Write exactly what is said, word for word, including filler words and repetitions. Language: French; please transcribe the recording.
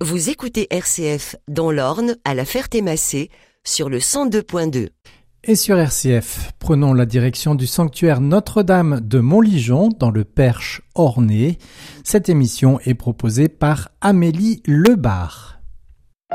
Vous écoutez R C F dans l'Orne, à la Ferté-Massé, sur le cent deux point deux. Et sur R C F, prenons la direction du sanctuaire Notre-Dame de Montligeon, dans le Perche ornais. Cette émission est proposée par Amélie Lebar.